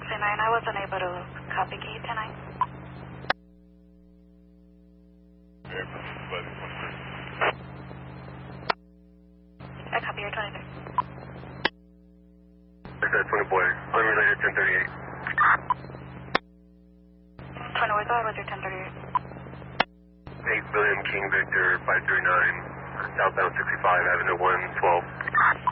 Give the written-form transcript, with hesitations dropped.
69, I wasn't able to copy. Can you 10-9? I copy your 23. Victor 20 boy, unrelated 1038. 20 boy, go ahead with your 1038. 8 William King Victor 539, southbound 65 Avenue 112.